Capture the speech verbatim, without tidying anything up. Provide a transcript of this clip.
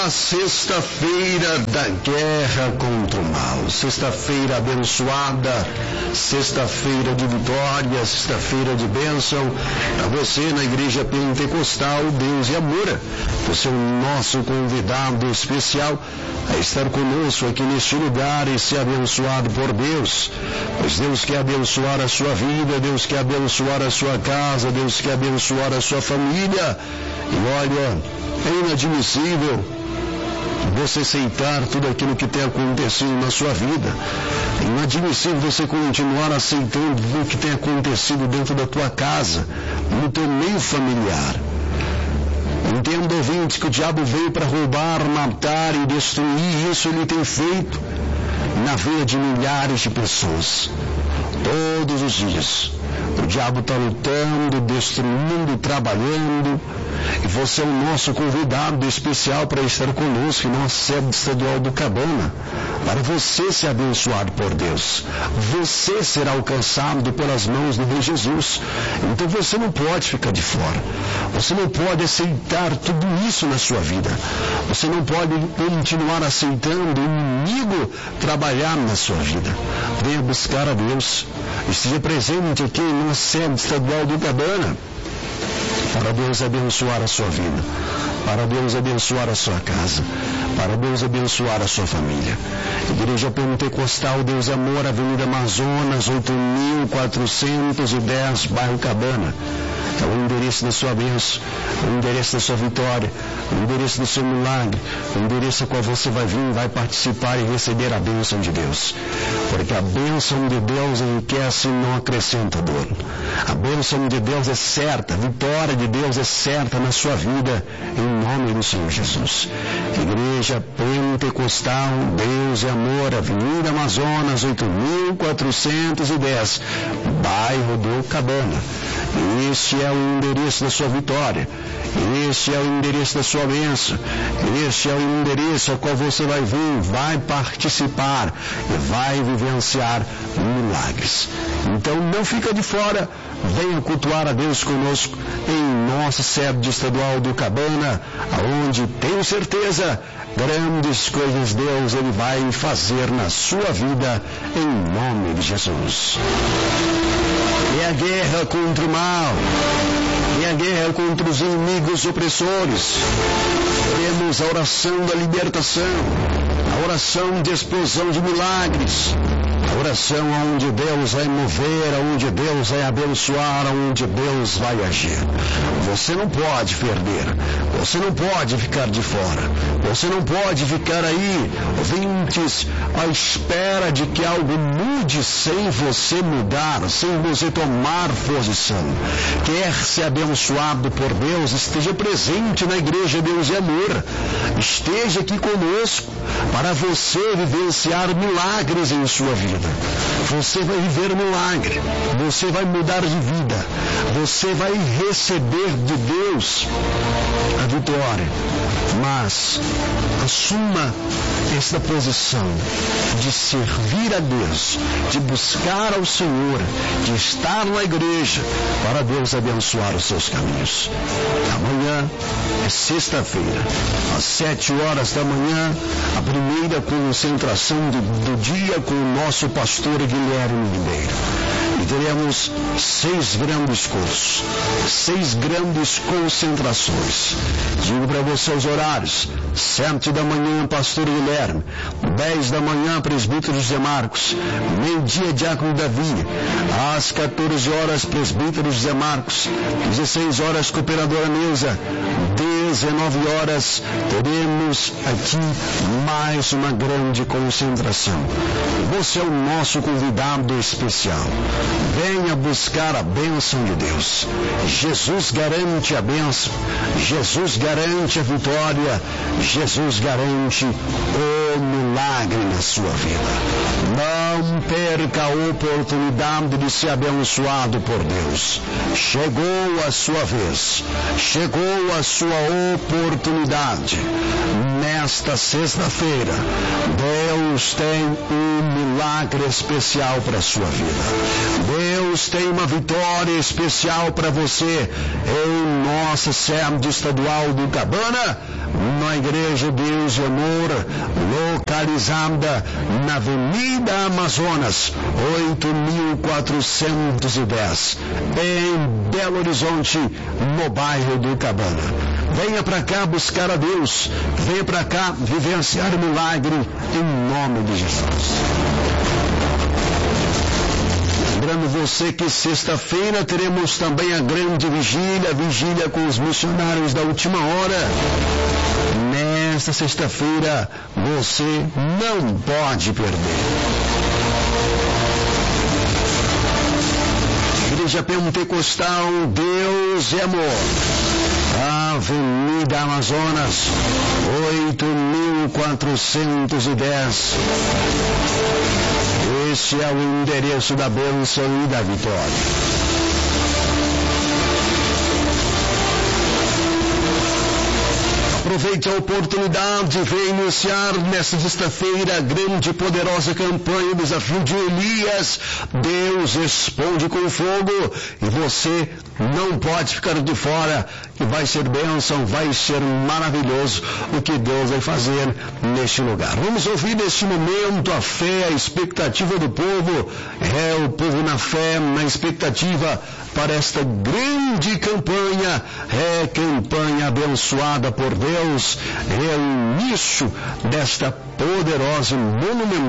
a sexta-feira da guerra contra o mal. Sexta-feira abençoada, sexta-feira de vitória, sexta-feira de bênção. Para você na Igreja Pentecostal Deus e Amor, você é o nosso convidado especial a estar conosco aqui neste lugar e ser abençoado por Deus. Pois Deus quer abençoar a sua vida, Deus quer abençoar a sua casa, Deus quer abençoar a sua família. E olha, é inadmissível você aceitar tudo aquilo que tem acontecido na sua vida. É inadmissível você continuar aceitando o que tem acontecido dentro da tua casa, no teu meio familiar. Entenda, ouvintes, que o diabo veio para roubar, matar e destruir. Isso ele tem feito na vida de milhares de pessoas. Todos os dias. O diabo está lutando, destruindo, trabalhando. E você é o nosso convidado especial para estar conosco em nossa sede estadual do Cabana, para você ser abençoado por Deus. Você será alcançado pelas mãos do Rei Jesus. Então você não pode ficar de fora. Você não pode aceitar tudo isso na sua vida. Você não pode continuar aceitando o inimigo trabalhar na sua vida. Venha buscar a Deus. Esteja presente aqui em nossa sede estadual do Cabana, para Deus abençoar a sua vida, para Deus abençoar a sua casa, para Deus abençoar a sua família. Igreja Pentecostal Deus e Amor, Avenida Amazonas, oito mil quatrocentos e dez, bairro Cabana. É o endereço da sua bênção, o endereço da sua vitória, o endereço do seu milagre, o endereço a qual você vai vir, vai participar e receber a bênção de Deus. Porque a bênção de Deus enriquece e não acrescenta dor. A bênção de Deus é certa, a vitória de Deus é certa na sua vida, em nome do Senhor Jesus. Igreja Pentecostal Deus e Amor, Avenida Amazonas, oito mil quatrocentos e dez, bairro do Cabana. Este é o endereço da sua vitória. Este é o endereço da sua bênção. Este é o endereço ao qual você vai vir, vai participar e vai vivenciar milagres. Então não fica de fora. Venha cultuar a Deus conosco em nossa sede estadual do Cabana, aonde tenho certeza grandes coisas Deus ele vai fazer na sua vida, em nome de Jesus. É a guerra contra o mal, é a guerra contra os inimigos opressores. Temos a oração da libertação, a oração de explosão de milagres, a oração onde Deus vai mover, onde Deus vai abençoar, onde Deus vai agir. Você não pode perder, você não pode ficar de fora, você não pode ficar aí, ouvintes, à espera de que algo mude sem você mudar, sem você tomar posição. Quer ser abençoado por Deus, esteja presente na Igreja Deus e Amor. Esteja aqui conosco para você vivenciar milagres em sua vida. Você vai viver milagre, você vai mudar de vida, você vai receber de Deus a vitória. Mas assuma esta posição de servir a Deus, de buscar ao Senhor, de estar na igreja para Deus abençoar os seus caminhos. Amanhã é sexta-feira, às sete horas da manhã, a primeira concentração do, do dia com o nosso pastor Guilherme Ribeiro. E teremos seis grandes cursos, seis grandes concentrações. Digo para você os horários: sete da manhã, pastor Guilherme; dez da manhã, presbítero José Marcos; meio-dia, diácono Davi; às quatorze horas, presbítero José Marcos; dezesseis horas, cooperadora Neuza; dezenove horas, teremos aqui mais uma grande concentração. Você é o nosso convidado especial. Venha buscar a bênção de Deus. Jesus garante a bênção, Jesus garante a vitória, Jesus garante o milagre na sua vida. Não perca a oportunidade de ser abençoado por Deus. Chegou a sua vez, chegou a sua oportunidade. nesta sexta-feira, Deus tem um milagre especial para a sua vida. Deus tem uma vitória especial para você em nossa sede estadual do Cabana, na Igreja Deus e Amor, localizada na Avenida Amazonas, oito mil quatrocentos e dez, em Belo Horizonte, no bairro do Cabana. Venha para cá buscar a Deus, venha para cá vivenciar o milagre em nome de Jesus. Lembrando você que sexta-feira teremos também a grande vigília, vigília com os missionários da última hora. Nesta sexta-feira você não pode perder. Igreja Pentecostal Deus é Amor, Avenida Amazonas, oito mil quatrocentos e dez. Esse é o endereço da bênção e da vitória. Aproveite a oportunidade, vem iniciar nesta sexta-feira a grande e poderosa campanha, o desafio de Elias. Deus responde com fogo e você não pode ficar de fora, que vai ser bênção, vai ser maravilhoso o que Deus vai fazer neste lugar. Vamos ouvir neste momento a fé, a expectativa do povo. É o povo na fé, na expectativa para esta grande campanha. É campanha abençoada por Deus. É o início desta poderosa e monumental